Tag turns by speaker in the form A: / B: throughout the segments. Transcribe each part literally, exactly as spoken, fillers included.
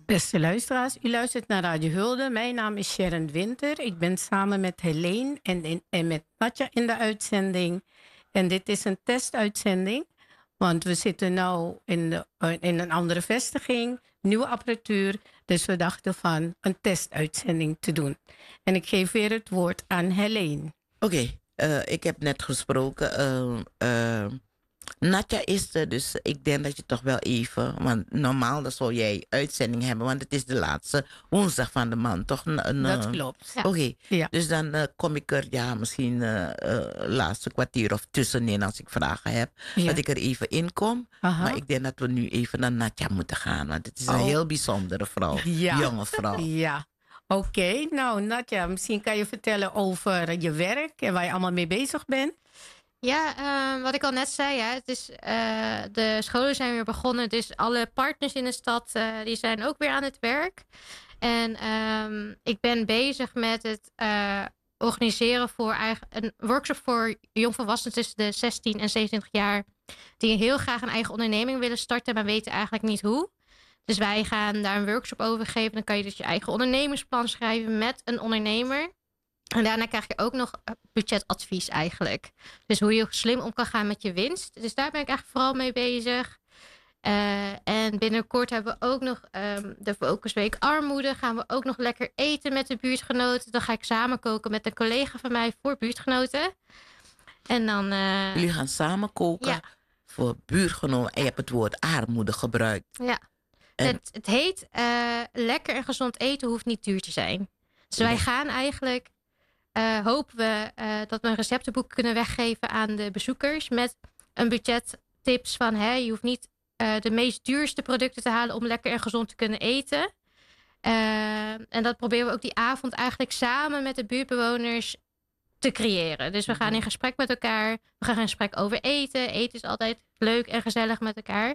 A: Beste luisteraars, u luistert naar Radio Hulde. Mijn naam is Sharon Winter. Ik ben samen met Helene en, in- en met Natja in de uitzending. En dit is een testuitzending, want we zitten nu in, de, eh, in een andere vestiging, nieuwe apparatuur. Dus we dachten van een testuitzending te doen. En ik geef weer het woord aan Helene.
B: Oké, eh, ik heb net gesproken. eh, eh, Natja is er, dus ik denk dat je toch wel even... Want normaal dan zou jij uitzending hebben, want het is de laatste woensdag van de maand, toch? Een, een,
A: Dat
B: eh,
A: klopt.
C: Ja.
B: Oké,
A: Ja.
B: dus dan eh, kom ik er ja, misschien eh eh, laatste kwartier of tussenin als ik vragen heb.
A: Ja.
B: Dat ik er even in kom.
A: Aha.
B: Maar ik denk dat we nu even naar Natja moeten gaan, want het is een
A: Oh.
B: heel bijzondere vrouw.
A: Ja.
B: Jonge vrouw.
A: Ja. Oké, nou Natja, misschien kan je vertellen over je werk en waar je allemaal mee bezig bent.
C: Ja, eh, wat ik al net zei, hè, het is, eh, de scholen zijn weer begonnen. Dus alle partners in de stad eh, die zijn ook weer aan het werk. En ehm, ik ben bezig met het eh, organiseren voor eigen, een workshop voor jongvolwassenen tussen de zestien en zevenentwintig jaar. Die heel graag een eigen onderneming willen starten, maar weten eigenlijk niet hoe. Dus wij gaan daar een workshop over geven. Dan kan je dus je eigen ondernemingsplan schrijven met een ondernemer. En daarna krijg je ook nog budgetadvies eigenlijk. Dus hoe je slim om kan gaan met je winst. Dus daar ben ik eigenlijk vooral mee bezig. Uh, en binnenkort hebben we ook nog um, de Focusweek Armoede. Gaan we ook nog lekker eten met de buurtgenoten. Dan ga ik samen koken met een collega van mij voor buurtgenoten. En dan... Uh,
B: Jullie gaan samen koken
C: ja.
B: voor buurtgenoten. En je hebt het woord armoede gebruikt.
C: Ja,
B: En...
C: het, het heet uh, lekker en gezond eten hoeft niet duur te zijn. Dus wij gaan eigenlijk... Uh, hopen we uh, dat we een receptenboek kunnen weggeven aan de bezoekers. Met een budgettips van hè, je hoeft niet uh, de meest duurste producten te halen om lekker en gezond te kunnen eten. Uh, en dat proberen we ook die avond eigenlijk samen met de buurtbewoners te creëren. Dus we gaan in gesprek met elkaar. We gaan in gesprek over eten. Eten is altijd leuk en gezellig met elkaar.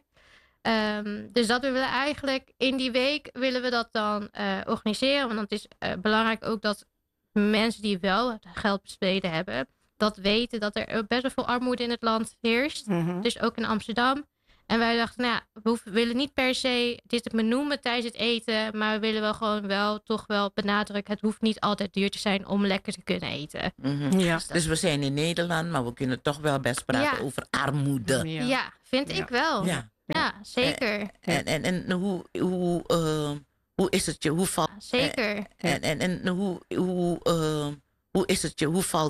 C: Um, dus dat willen we eigenlijk in die week willen we dat dan uh, organiseren. Want het is uh, belangrijk ook dat mensen die wel geld besteden hebben, dat weten dat er best wel veel armoede in het land heerst.
A: Mm-hmm.
C: Dus ook in Amsterdam. En wij dachten, nou ja, we, hoeven, we willen niet per se dit benoemen tijdens het eten, maar we willen wel gewoon wel toch wel benadrukken, het hoeft niet altijd duur te zijn om lekker te kunnen eten.
B: Mm-hmm.
A: Ja.
B: Dus, dus we zijn in Nederland, maar we kunnen toch wel best praten
C: Ja.
B: over armoede.
A: Ja.
C: Ja, vind
A: Ja.
C: ik wel.
B: Ja.
C: Ja, zeker.
B: En, en, en hoe, hoe, uh, hoe is het je? Hoe valt,
C: Zeker.
B: En, en, en hoe, hoe, uh, hoe is het je? Hoe valt